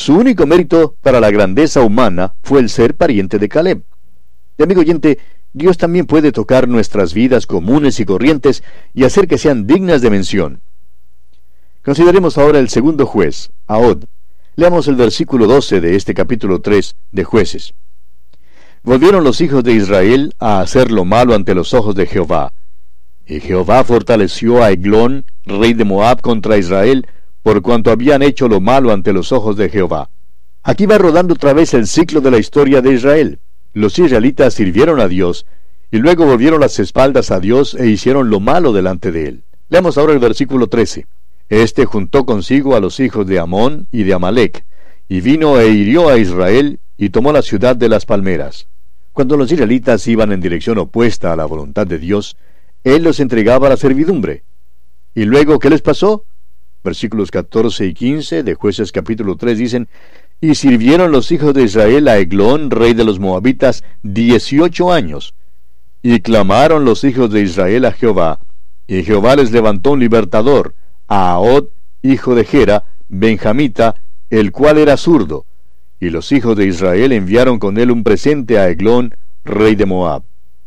Su único mérito para la grandeza humana fue el ser pariente de Caleb. Y amigo oyente, Dios también puede tocar nuestras vidas comunes y corrientes y hacer que sean dignas de mención. Consideremos ahora el segundo juez, Ahod. Leamos el versículo 12 de este capítulo 3 de Jueces. Volvieron los hijos de Israel a hacer lo malo ante los ojos de Jehová. Y Jehová fortaleció a Eglón, rey de Moab, contra Israel, por cuanto habían hecho lo malo ante los ojos de Jehová. Aquí va rodando otra vez el ciclo de la historia de Israel. Los israelitas sirvieron a Dios, y luego volvieron las espaldas a Dios e hicieron lo malo delante de él. Leamos ahora el versículo 13. Este juntó consigo a los hijos de Amón y de Amalec, y vino e hirió a Israel, y tomó la ciudad de las palmeras. Cuando los israelitas iban en dirección opuesta a la voluntad de Dios, él los entregaba a la servidumbre. ¿Y luego qué les pasó? Versículos 14 y 15 de Jueces capítulo 3 dicen: Y sirvieron los hijos de Israel a Eglón, rey de los Moabitas, 18 años. Y clamaron los hijos de Israel a Jehová, y Jehová les levantó un libertador, a Ahod, hijo de Gera, benjamita, el cual era zurdo. Y los hijos de Israel enviaron con él un presente a Eglón, rey de Moab.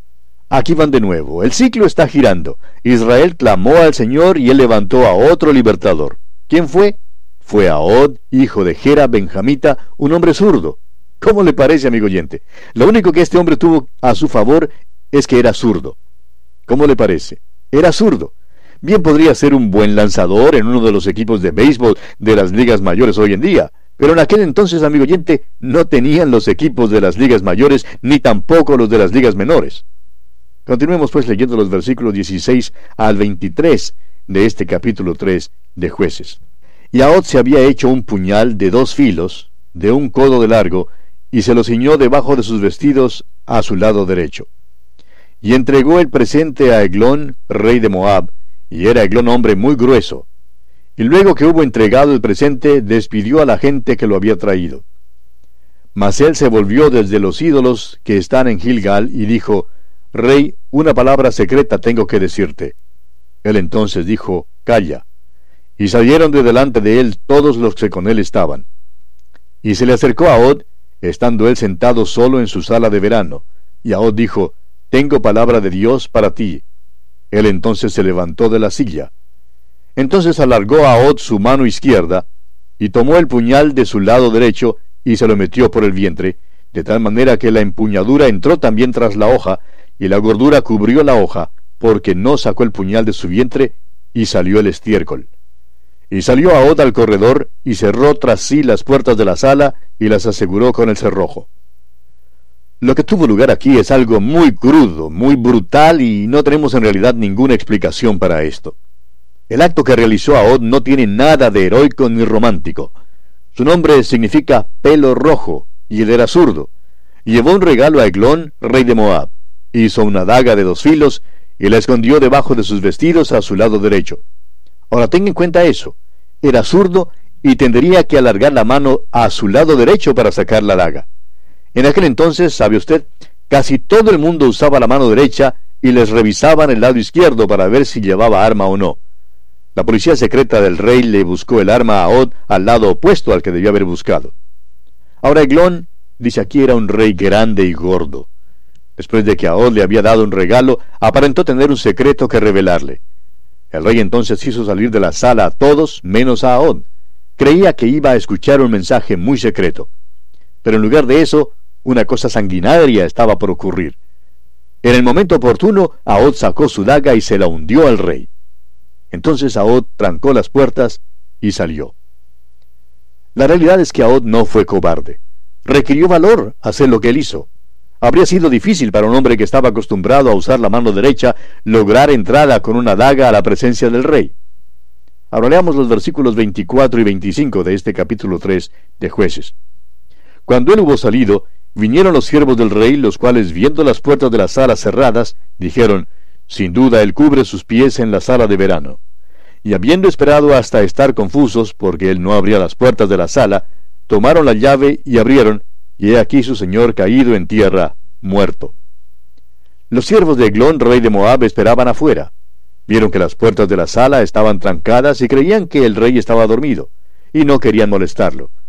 Aquí van de nuevo, el ciclo está girando. Israel clamó al Señor y él levantó a otro libertador. ¿Quién fue? Fue Ahod, hijo de Gera, benjamita, un hombre zurdo. ¿Cómo le parece, amigo oyente? Lo único que este hombre tuvo a su favor es que era zurdo. ¿Cómo le parece? Era zurdo. Bien podría ser un buen lanzador en uno de los equipos de béisbol de las ligas mayores hoy en día. Pero en aquel entonces, amigo oyente, no tenían los equipos de las ligas mayores, ni tampoco los de las ligas menores. Continuemos pues leyendo los versículos 16 al 23 de este capítulo 3 de Jueces. Y Ahod se había hecho un puñal de 2 filos, de 1 codo de largo, y se lo ciñó debajo de sus vestidos a su lado derecho. Y entregó el presente a Eglón, rey de Moab, y era Eglón hombre muy grueso. Y luego que hubo entregado el presente, despidió a la gente que lo había traído. Mas él se volvió desde los ídolos que están en Gilgal, y dijo: Rey, una palabra secreta tengo que decirte. Él entonces dijo: Calla. Y salieron de delante de él todos los que con él estaban. Y se le acercó a Ahod, estando él sentado solo en su sala de verano. Y Ahod dijo: Tengo palabra de Dios para ti. Él entonces se levantó de la silla. Entonces alargó a Ahod su mano izquierda, y tomó el puñal de su lado derecho, y se lo metió por el vientre, de tal manera que la empuñadura entró también tras la hoja, y la gordura cubrió la hoja, porque no sacó el puñal de su vientre, y salió el estiércol. Y salió Ahod al corredor, y cerró tras sí las puertas de la sala, y las aseguró con el cerrojo. Lo que tuvo lugar aquí es algo muy crudo, muy brutal, y no tenemos en realidad ninguna explicación para esto. El acto que realizó Ahod no tiene nada de heroico ni romántico. Su nombre significa pelo rojo, y él era zurdo. Llevó un regalo a Eglón, rey de Moab. Hizo una daga de 2 filos, y la escondió debajo de sus vestidos a su lado derecho. Ahora tenga en cuenta eso. Era zurdo, y tendría que alargar la mano a su lado derecho para sacar la daga. En aquel entonces, ¿sabe usted? Casi todo el mundo usaba la mano derecha, y les revisaban el lado izquierdo para ver si llevaba arma o no. La policía secreta del rey le buscó el arma a Ahod al lado opuesto al que debió haber buscado. Ahora Eglón, dice aquí, era un rey grande y gordo. Después de que Ahod le había dado un regalo, aparentó tener un secreto que revelarle. El rey entonces hizo salir de la sala a todos, menos a Ahod. Creía que iba a escuchar un mensaje muy secreto. Pero en lugar de eso, una cosa sanguinaria estaba por ocurrir. En el momento oportuno, Ahod sacó su daga y se la hundió al rey. Entonces Ahod trancó las puertas y salió. La realidad es que Ahod no fue cobarde. Requirió valor hacer lo que él hizo. Habría sido difícil para un hombre que estaba acostumbrado a usar la mano derecha lograr entrada con una daga a la presencia del rey. Ahora leamos los versículos 24 y 25 de este capítulo 3 de Jueces. Cuando él hubo salido, vinieron los siervos del rey, los cuales, viendo las puertas de la sala cerradas, dijeron: Sin duda él cubre sus pies en la sala de verano. Y habiendo esperado hasta estar confusos, porque él no abría las puertas de la sala, tomaron la llave y abrieron, y he aquí su señor caído en tierra, muerto. Los siervos de Eglón, rey de Moab, esperaban afuera. Vieron que las puertas de la sala estaban trancadas y creían que el rey estaba dormido, y no querían molestarlo.